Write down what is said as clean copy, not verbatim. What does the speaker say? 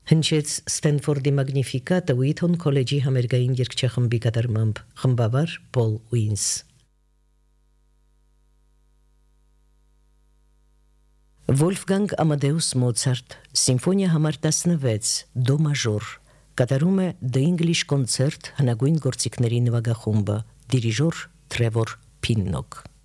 հնչեց Ստենֆորդի Մագնիֆիկատը Ուիթոն քոլեջի համերգային երգչախմբի կատարմամբ, խմբավար Պոլ Ուինս։ Վոլֆգանգ Ամադեուս Մոցարտ, Սիմֆոնիա համար 16, դո մաժոր, կատարում է The English Concert հնագույն գործիքների նվագախումբը, դիրիժոր Թրևոր Փիննոկ։